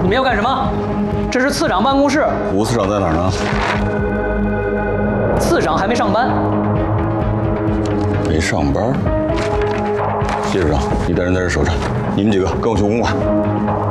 你们要干什么？这是次长办公室。 吴次长在哪儿呢？ 次长还没上班。 没上班。叶处长，你带人在这守着，你们几个跟我去公馆。